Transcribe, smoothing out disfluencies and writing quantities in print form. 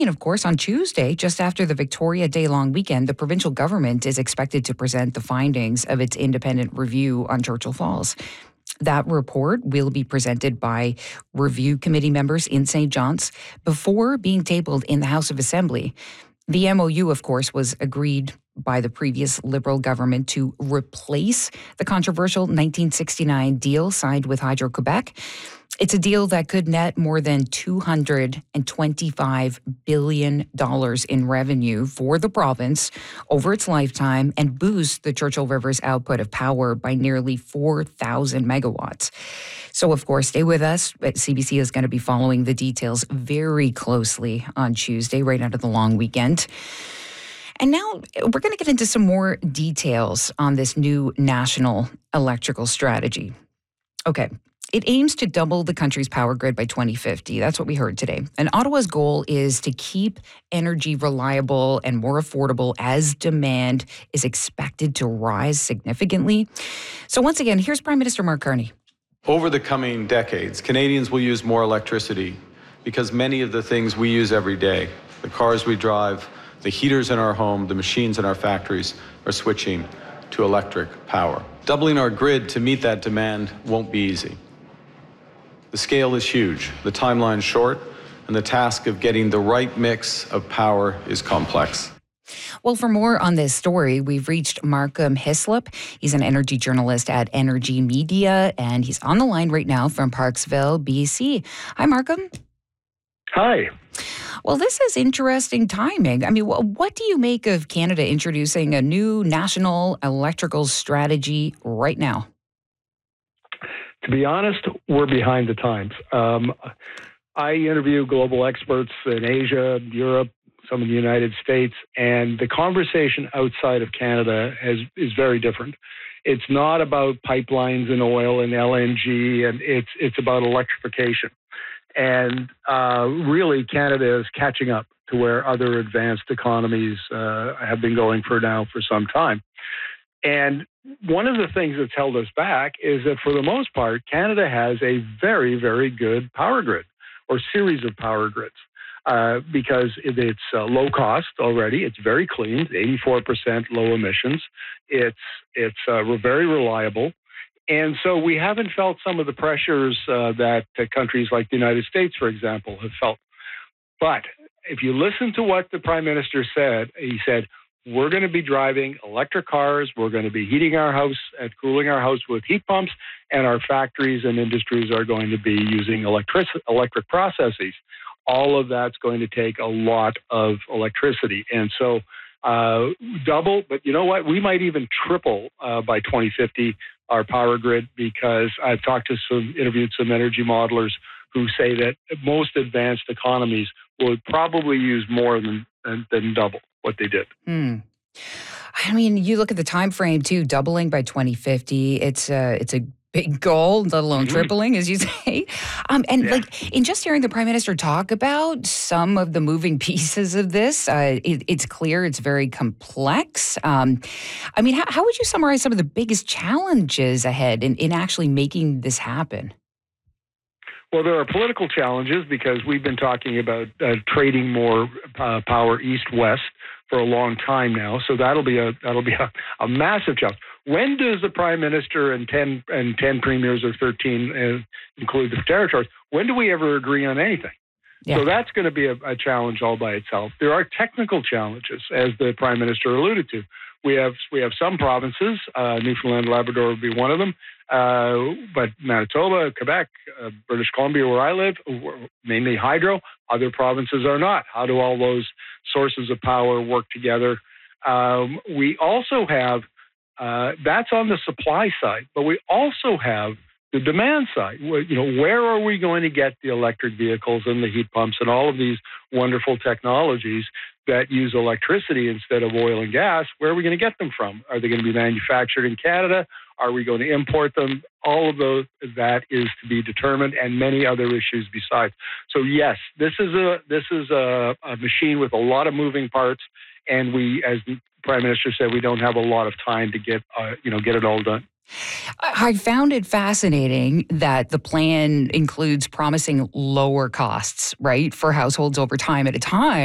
And of course, on Tuesday, just after the Victoria Day long weekend, the provincial government is expected to present the findings of its independent review on Churchill Falls. That report will be presented by review committee members in St. John's before being tabled in the House of Assembly. The MOU, of course, was agreed by the previous Liberal government to replace the controversial 1969 deal signed with Hydro-Quebec. It's a deal that could net more than $225 billion in revenue for the province over its lifetime and boost the Churchill River's output of power by nearly 4,000 megawatts. So, of course, stay with us. CBC is going to be following the details very closely on Tuesday, right out of the long weekend. And now we're going to get into some more details on this new national electrical strategy. Okay. It aims to double the country's power grid by 2050. That's what we heard today. And Ottawa's goal is to keep energy reliable and more affordable as demand is expected to rise significantly. So once again, here's Prime Minister Mark Carney. Over the coming decades, Canadians will use more electricity because many of the things we use every day, the cars we drive, the heaters in our home, the machines in our factories, are switching to electric power. Doubling our grid to meet that demand won't be easy. The scale is huge, the timeline's short, and the task of getting the right mix of power is complex. Well, for more on this story, we've reached Markham Hislop. He's an energy journalist at Energy Media, and he's on the line right now from Parksville, BC. Hi, Markham. Hi. Well, this is interesting timing. I mean, what do you make of Canada introducing a new national electrical strategy right now? To be honest, we're behind the times. I interview global experts in Asia, Europe, some in the United States, and the conversation outside of Canada is very different. It's not about pipelines and oil and LNG, and it's about electrification. And really, Canada is catching up to where other advanced economies have been going for some time. And one of the things that's held us back is that for the most part, Canada has a very, very good power grid or series of power grids because it's low cost already. It's very clean, 84% low emissions. It's very reliable. And so we haven't felt some of the pressures that countries like the United States, for example, have felt. But if you listen to what the Prime Minister said, he said, we're going to be driving electric cars. We're going to be heating our house and cooling our house with heat pumps, and our factories and industries are going to be using electric processes. All of that's going to take a lot of electricity. And so double, but you know what? We might even triple by 2050 our power grid, because I've interviewed some energy modelers who say that most advanced economies would probably use more than double what they did. I mean, you look at the time frame too, doubling by 2050. It's a big goal, let alone tripling, as you say. In just hearing the Prime Minister talk about some of the moving pieces of this, it's clear it's very complex. How would you summarize some of the biggest challenges ahead in actually making this happen? Well, there are political challenges because we've been talking about trading more power east-west for a long time now. So that'll be a massive challenge. When does the Prime Minister and 10 premiers or 13 include the territories? When do we ever agree on anything? Yeah. So that's going to be a challenge all by itself. There are technical challenges, as the Prime Minister alluded to. We have some provinces, Newfoundland, Labrador would be one of them, but Manitoba, Quebec, British Columbia, where I live, mainly hydro. Other provinces are not. How do all those sources of power work together? We also have, that's on the supply side, but we also have the demand side. Where are we going to get the electric vehicles and the heat pumps and all of these wonderful technologies that use electricity instead of oil and gas? Where are we going to get them from? Are they going to be manufactured in Canada? Are we going to import them? All of that is to be determined, and many other issues besides. So yes, this is a machine with a lot of moving parts, and we, as the Prime Minister said, we don't have a lot of time to get it all done. I found it fascinating that the plan includes promising lower costs, right, for households over time at a time